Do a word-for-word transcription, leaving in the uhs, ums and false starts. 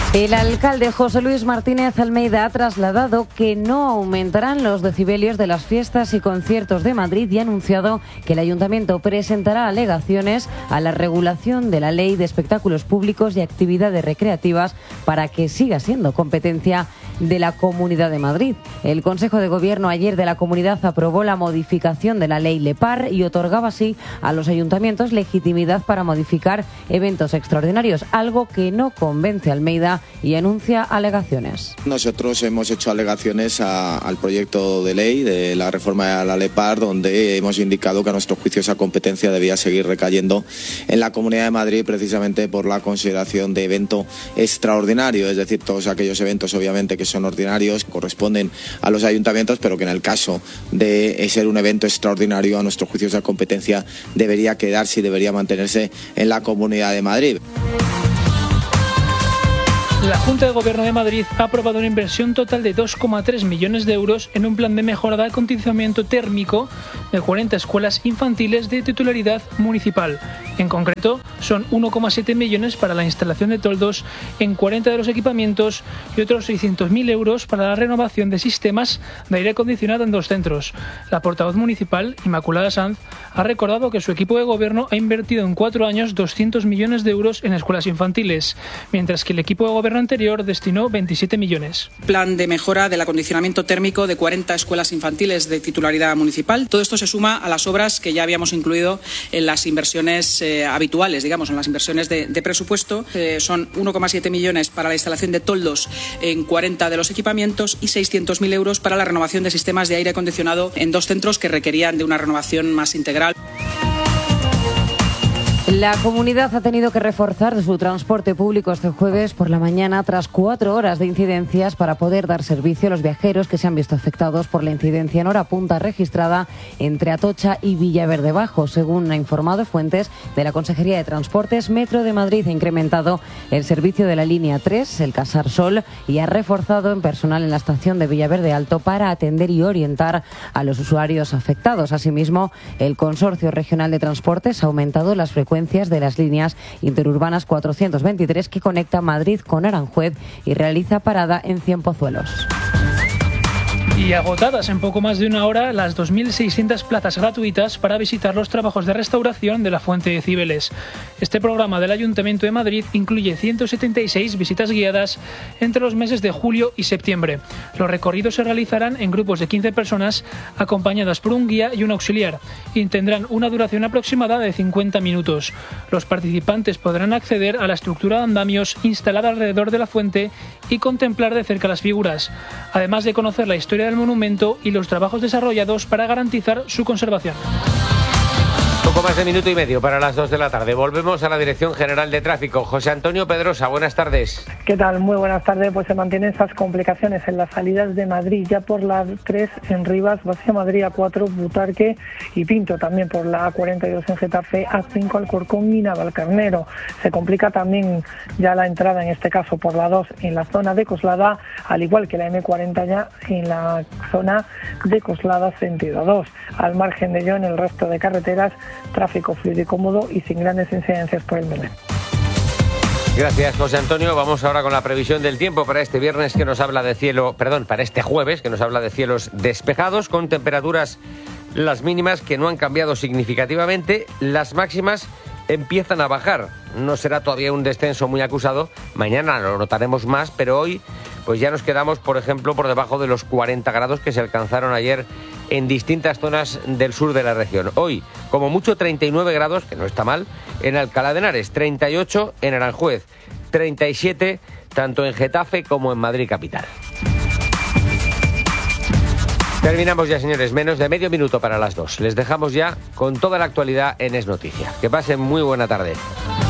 El alcalde José Luis Martínez Almeida ha trasladado que no aumentarán los decibelios de las fiestas y conciertos de Madrid y ha anunciado que el ayuntamiento presentará alegaciones a la regulación de la Ley de Espectáculos Públicos y Actividades Recreativas para que siga siendo competencia de la Comunidad de Madrid. El Consejo de Gobierno ayer de la Comunidad aprobó la modificación de la Ley LEPAR y otorgaba así a los ayuntamientos legitimidad para modificar eventos extraordinarios, algo que no convence a Almeida y anuncia alegaciones. Nosotros hemos hecho alegaciones a, al proyecto de ley de la reforma de la LEPAR, donde hemos indicado que a nuestro juicio esa competencia debía seguir recayendo en la Comunidad de Madrid, precisamente por la consideración de evento extraordinario, es decir, todos aquellos eventos obviamente que son ordinarios corresponden a los ayuntamientos, pero que en el caso de ser un evento extraordinario, a nuestro juicio esa competencia debería quedarse y debería mantenerse en la Comunidad de Madrid. La Junta de Gobierno de Madrid ha aprobado una inversión total de dos coma tres millones de euros en un plan de mejora de acondicionamiento térmico de cuarenta escuelas infantiles de titularidad municipal. En concreto, son uno coma siete millones para la instalación de toldos en cuarenta de los equipamientos y otros seiscientos mil euros para la renovación de sistemas de aire acondicionado en dos centros. La portavoz municipal, Inmaculada Sanz, ha recordado que su equipo de gobierno ha invertido en cuatro años doscientos millones de euros en escuelas infantiles, mientras que el equipo de gobierno anterior destinó veintisiete millones. Plan de mejora del acondicionamiento térmico de cuarenta escuelas infantiles de titularidad municipal. Todo esto se suma a las obras que ya habíamos incluido en las inversiones eh, habituales, digamos, en las inversiones de, de presupuesto. Eh, son uno coma siete millones para la instalación de toldos en cuarenta de los equipamientos y seiscientos mil euros para la renovación de sistemas de aire acondicionado en dos centros que requerían de una renovación más integral. La comunidad ha tenido que reforzar su transporte público este jueves por la mañana tras cuatro horas de incidencias para poder dar servicio a los viajeros que se han visto afectados por la incidencia en hora punta registrada entre Atocha y Villaverde Bajo. Según ha informado fuentes de la Consejería de Transportes, Metro de Madrid ha incrementado el servicio de la línea tres, el Casar Sol, y ha reforzado en personal en la estación de Villaverde Alto para atender y orientar a los usuarios afectados. Asimismo, el Consorcio Regional de Transportes ha aumentado las frecuencias de las líneas interurbanas cuatrocientos veintitrés que conecta Madrid con Aranjuez y realiza parada en Cienpozuelos. Y agotadas en poco más de una hora las dos mil seiscientas plazas gratuitas para visitar los trabajos de restauración de la Fuente de Cibeles. Este programa del Ayuntamiento de Madrid incluye ciento setenta y seis visitas guiadas entre los meses de julio y septiembre. Los recorridos se realizarán en grupos de quince personas acompañadas por un guía y un auxiliar y tendrán una duración aproximada de cincuenta minutos. Los participantes podrán acceder a la estructura de andamios instalada alrededor de la fuente y contemplar de cerca las figuras, además de conocer la historia del monumento y los trabajos desarrollados para garantizar su conservación. Poco más de minuto y medio para las dos de la tarde. Volvemos a la Dirección General de Tráfico. José Antonio Pedrosa, buenas tardes. ¿Qué tal? Muy buenas tardes. Pues se mantienen esas complicaciones en las salidas de Madrid, ya por la tres en Rivas, hacia Madrid A cuatro, Butarque y Pinto, también por la A cuarenta y dos en Getafe, A cinco Alcorcón y Navalcarnero. Se complica también ya la entrada, en este caso por la dos en la zona de Coslada, al igual que la eme cuarenta ya en la zona de Coslada sentido dos. Al margen de ello, en el resto de carreteras, tráfico fluido y cómodo y sin grandes incidencias por el momento. Gracias, José Antonio. Vamos ahora con la previsión del tiempo para este viernes, que nos habla de cielo, perdón, para este jueves, que nos habla de cielos despejados, con temperaturas las mínimas que no han cambiado significativamente, las máximas empiezan a bajar. No será todavía un descenso muy acusado, mañana lo notaremos más, pero hoy pues ya nos quedamos, por ejemplo, por debajo de los cuarenta grados que se alcanzaron ayer en distintas zonas del sur de la región. Hoy, como mucho, treinta y nueve grados, que no está mal, en Alcalá de Henares, treinta y ocho en Aranjuez, treinta y siete tanto en Getafe como en Madrid capital. Terminamos ya, señores, menos de medio minuto para las dos. Les dejamos ya con toda la actualidad en Es Noticia. Que pasen muy buena tarde.